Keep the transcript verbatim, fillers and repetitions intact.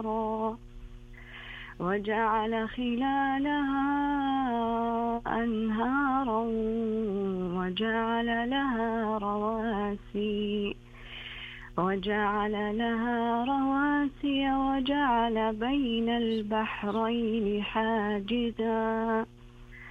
قرارا وجعل خلالها أنهارا وجعل لها رواسي وجعل لها رواسي وجعل بين البحرين حاجزا